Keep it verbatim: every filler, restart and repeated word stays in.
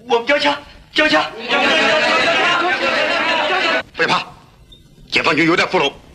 我们交枪，交枪！ 不要怕，解放军有点俘虏。